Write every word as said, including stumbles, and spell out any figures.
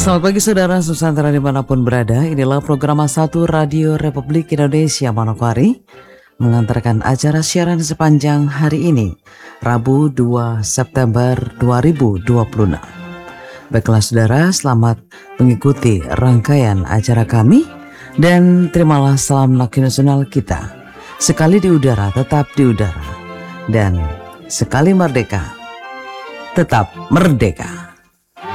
Selamat pagi saudara Nusantara dimanapun berada. Inilah program satu Radio Republik Indonesia Manokwari mengantarkan acara siaran sepanjang hari ini, Rabu dua September dua ribu dua puluh enam. Baiklah saudara, selamat mengikuti rangkaian acara kami dan terimalah salam nasional kita. Sekali di udara tetap di udara, dan sekali merdeka tetap merdeka.